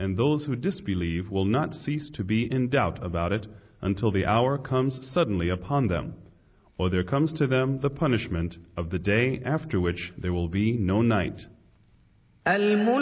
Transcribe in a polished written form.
And those who disbelieve will not cease to be in doubt about it until the hour comes suddenly upon them, or there comes to them the punishment of the day after which there will be no night.